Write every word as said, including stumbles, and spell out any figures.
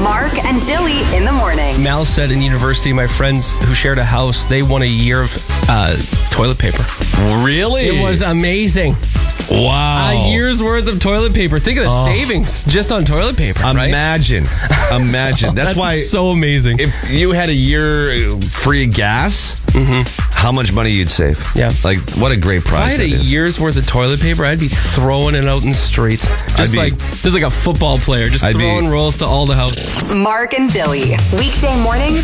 Mark and Dilly in the morning. Mal said in university, my friends who shared a house, they won a year of uh, toilet paper. Really? It was amazing. Wow. A year's worth of toilet paper. Think of the Oh. savings just on toilet paper, right? Imagine. Imagine. That's, That's why so amazing. if you had a year free gas, how much money you'd save. Yeah. Like, what a great If I price had a that is. year's worth of toilet paper, I'd be throwing it out in the streets. Just be- like just like a football player, just I'd be- throwing rolls to all the houses. Mark and Dilly. Weekday mornings